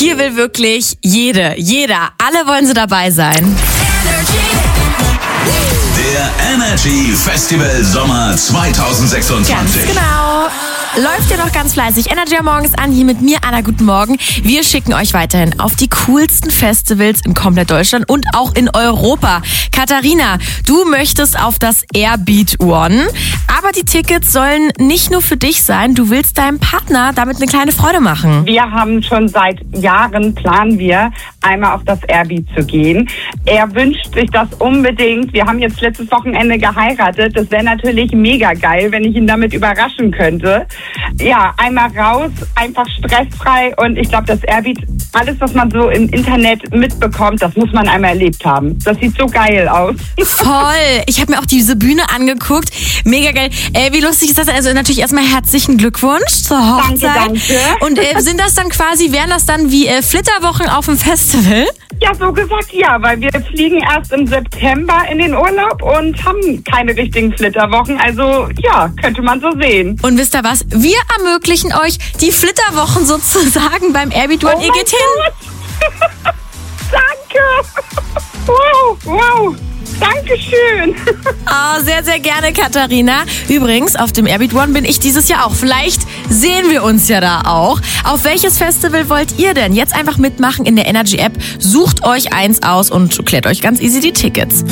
Hier will wirklich jeder, alle wollen sie dabei sein. Der Energy Festival Sommer 2026. Ganz genau. Läuft ja noch ganz fleißig. Energy am Morgen ist an, hier mit mir, Anna, guten Morgen. Wir schicken euch weiterhin auf die coolsten Festivals in komplett Deutschland und auch in Europa. Katharina, du möchtest auf das Airbeat One, aber die Tickets sollen nicht nur für dich sein, du willst deinem Partner damit eine kleine Freude machen. Wir haben schon seit Jahren, planen wir, einmal auf das Airbeat zu gehen. Er wünscht sich das unbedingt. Wir haben jetzt letztes Wochenende geheiratet. Das wäre natürlich mega geil, wenn ich ihn damit überraschen könnte. Ja, einmal raus, einfach stressfrei, und ich glaube, das Airbeat, alles, was man so im Internet mitbekommt, das muss man einmal erlebt haben. Das sieht so geil aus. Voll! Ich habe mir auch diese Bühne angeguckt. Mega geil. Wie lustig ist das? Also natürlich erstmal herzlichen Glückwunsch zur Hochzeit. Danke. Und wären das dann wie Flitterwochen auf dem Festival? Ja, so gesagt ja, weil wir fliegen erst im September in den Urlaub und haben keine richtigen Flitterwochen. Also ja, könnte man so sehen. Und wisst ihr was? Wir ermöglichen euch die Flitterwochen sozusagen beim Airbeat One. Ihr geht hin. Danke. Wow. Dankeschön. Oh, sehr, sehr gerne, Katharina. Übrigens, auf dem Airbeat One bin ich dieses Jahr auch. Vielleicht sehen wir uns ja da auch. Auf welches Festival wollt ihr denn? Jetzt einfach mitmachen in der Energy App. Sucht euch eins aus und klärt euch ganz easy die Tickets.